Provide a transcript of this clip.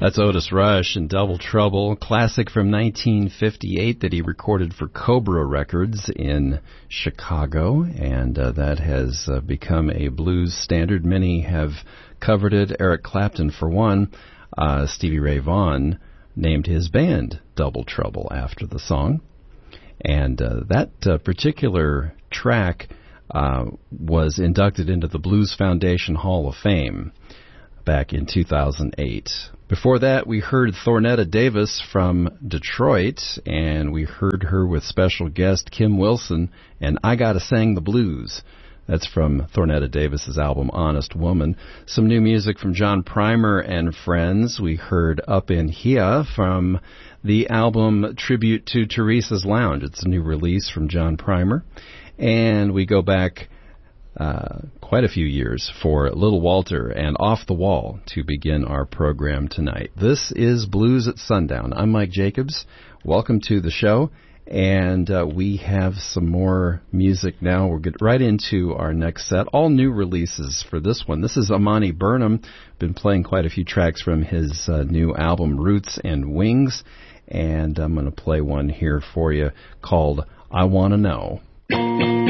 That's Otis Rush and Double Trouble, classic from 1958 that he recorded for Cobra Records in Chicago, and that has become a blues standard. Many have covered it. Eric Clapton, for one. Stevie Ray Vaughan named his band Double Trouble after the song. And that particular track was inducted into the Blues Foundation Hall of Fame back in 2008. Before that, we heard Thornetta Davis from Detroit, and we heard her with special guest Kim Wilson, and I Gotta Sing the Blues. That's from Thornetta Davis's album Honest Woman. Some new music from John Primer and Friends. We heard Up in Here from the album Tribute to Teresa's Lounge. It's a new release from John Primer. And we go back quite a few years for Little Walter and Off the Wall to begin our program tonight. This is Blues at Sundown. I'm Mike Jacobs. Welcome to the show. And we have some more music now. We'll get right into our next set. All new releases for this one. This is Amani Burnham. Been playing quite a few tracks from his new album, Roots and Wings. And I'm going to play one here for you called I Wanna Know.